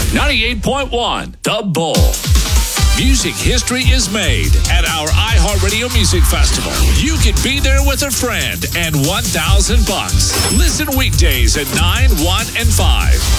98.1 The Bull. Music history is made at our iHeartRadio Music Festival. You can be there with a friend and $1,000. Listen weekdays at 9, 1, and 5.